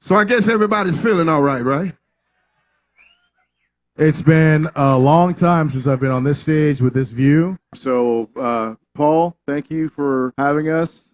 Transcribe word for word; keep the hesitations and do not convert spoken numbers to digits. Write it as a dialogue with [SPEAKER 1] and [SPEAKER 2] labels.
[SPEAKER 1] So I guess everybody's feeling all right, right?
[SPEAKER 2] It's been a long time since I've been on this stage with this view. So, uh, Paul, thank you for having us.